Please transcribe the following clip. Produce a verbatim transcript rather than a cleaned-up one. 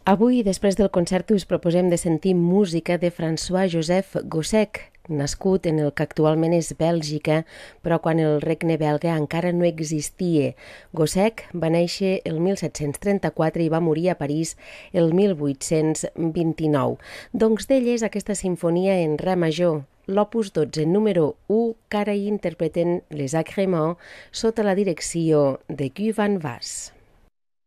Avui, després del concert, us proposem de sentir música de François-Joseph Gossec, nascut en el que actualment és Bèlgica, però quan el regne belga encara no existia. Gossec va néixer el mil set-cents trenta-quatre i va morir a París el mil vuit-cents vint-i-nou. Doncs d'ell és aquesta sinfonia en re major, l'opus dotze número u, que ara hi interpreten les Agréments sota la direcció de Guy Van Was.